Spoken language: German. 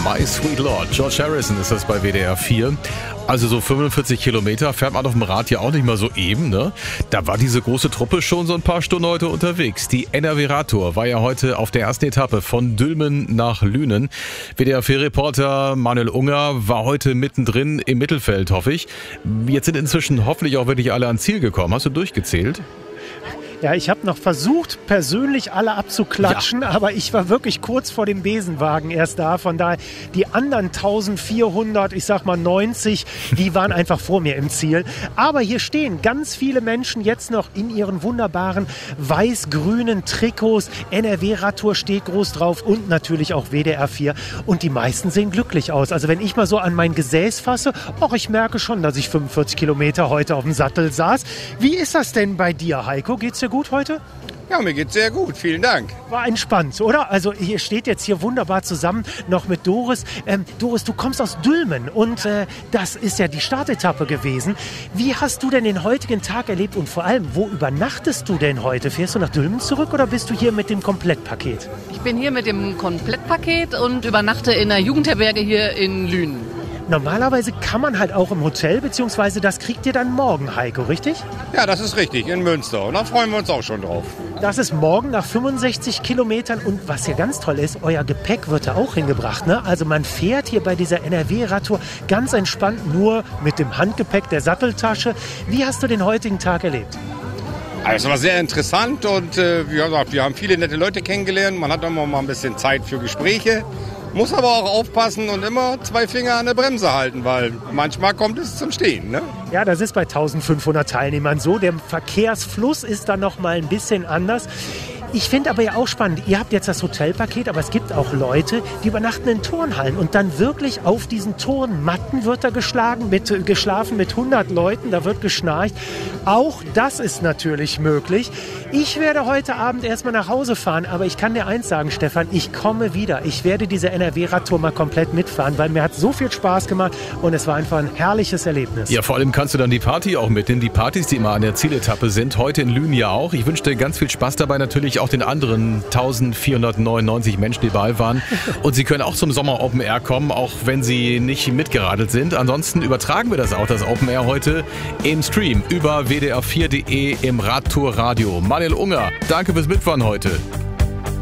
My Sweet Lord. George Harrison ist das bei WDR 4. Also so 45 Kilometer fährt man auf dem Rad ja auch nicht mal so eben, ne? Da war diese große Truppe schon so ein paar Stunden heute unterwegs. Die NRW Radtour war ja heute auf der ersten Etappe von Dülmen nach Lünen. WDR 4-Reporter Manuel Unger war heute mittendrin im Mittelfeld, hoffe ich. Jetzt sind inzwischen hoffentlich auch wirklich alle ans Ziel gekommen. Hast du durchgezählt? Ja, ich habe noch versucht, persönlich alle abzuklatschen, aber ich war wirklich kurz vor dem Besenwagen erst da. Von daher, die anderen 1400, ich sag mal 90, die waren einfach vor mir im Ziel. Aber hier stehen ganz viele Menschen jetzt noch in ihren wunderbaren weiß-grünen Trikots. NRW-Radtour steht groß drauf und natürlich auch WDR 4. Und die meisten sehen glücklich aus. Also wenn ich mal so an mein Gesäß fasse, ich merke schon, dass ich 45 Kilometer heute auf dem Sattel saß. Wie ist das denn bei dir, Heiko? Geht's dir gut heute? Ja, mir geht's sehr gut. Vielen Dank. War entspannt, oder? Also ihr steht jetzt hier wunderbar zusammen, noch mit Doris. Doris, du kommst aus Dülmen und das ist ja die Startetappe gewesen. Wie hast du denn den heutigen Tag erlebt und vor allem, wo übernachtest du denn heute? Fährst du nach Dülmen zurück oder bist du hier mit dem Komplettpaket? Ich bin hier mit dem Komplettpaket und übernachte in der Jugendherberge hier in Lünen. Normalerweise kann man halt auch im Hotel, beziehungsweise das kriegt ihr dann morgen, Heiko, richtig? Ja, das ist richtig, in Münster. Und da freuen wir uns auch schon drauf. Das ist morgen nach 65 Kilometern. Und was hier ganz toll ist, euer Gepäck wird da auch hingebracht, ne? Also man fährt hier bei dieser NRW-Radtour ganz entspannt nur mit dem Handgepäck der Satteltasche. Wie hast du den heutigen Tag erlebt? Also es war sehr interessant und wir haben viele nette Leute kennengelernt. Man hat immer mal ein bisschen Zeit für Gespräche. Muss aber auch aufpassen und immer 2 Finger an der Bremse halten, weil manchmal kommt es zum Stehen, ne? Ja, das ist bei 1500 Teilnehmern so. Der Verkehrsfluss ist dann noch mal ein bisschen anders. Ich finde aber ja auch spannend, ihr habt jetzt das Hotelpaket, aber es gibt auch Leute, die übernachten in Turnhallen und dann wirklich auf diesen Turnmatten wird da geschlafen mit 100 Leuten, da wird geschnarcht. Auch das ist natürlich möglich. Ich werde heute Abend erstmal nach Hause fahren, aber ich kann dir eins sagen, Stefan, ich komme wieder. Ich werde diese NRW-Radtour mal komplett mitfahren, weil mir hat so viel Spaß gemacht und es war einfach ein herrliches Erlebnis. Ja, vor allem kannst du dann die Party auch mitnehmen, die Partys, die immer an der Zieletappe sind, heute in Lünen ja auch. Ich wünsche dir ganz viel Spaß dabei, natürlich auch den anderen 1499 Menschen, die dabei waren. Und sie können auch zum Sommer Open Air kommen, auch wenn sie nicht mitgeradelt sind. Ansonsten übertragen wir das Open Air heute im Stream über wdr4.de im Radtour Radio. Manuel Unger, danke fürs Mitfahren heute.